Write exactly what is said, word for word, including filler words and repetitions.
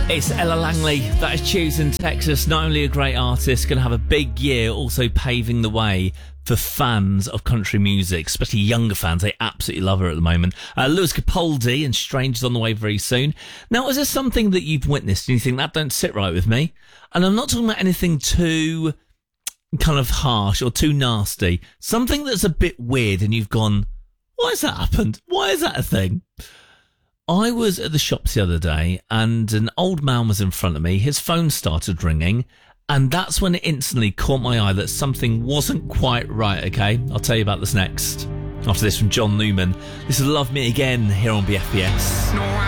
It's Ella Langley, that is choosing Texas. Not only a great artist, going to have a big year, also paving the way for fans of country music, especially younger fans. They absolutely love her at the moment. Uh, Lewis Capaldi and Strange is on the way very soon. Now, is there something that you've witnessed and you think that don't sit right with me? And I'm not talking about anything too kind of harsh or too nasty. Something that's a bit weird and you've gone, why has that happened? Why is that a thing? I was at the shops the other day and an old man was in front of me. His phone started ringing and that's when it instantly caught my eye that something wasn't quite right, okay? I'll tell you about this next. After this from John Newman. This is Love Me Again here on B F B S.